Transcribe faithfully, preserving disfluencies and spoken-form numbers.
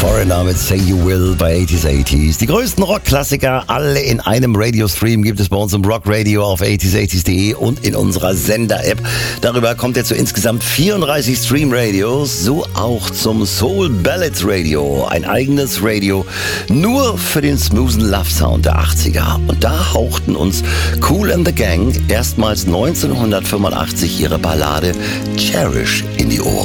Foreigner mit Say You Will bei achtziger achtziger. Die größten Rockklassiker, alle in einem Radiostream, gibt es bei uns im Rock Radio auf achtziger achtziger punkt de und in unserer Sender-App. Darüber kommt ihr zu insgesamt vierunddreißig Stream-Radios, so auch zum Soul Ballads Radio. Ein eigenes Radio nur für den smoothen Love-Sound der achtziger. Und da hauchten uns Kool and the Gang erstmals neunzehnhundertfünfundachtzig ihre Ballade Cherish in die Ohren.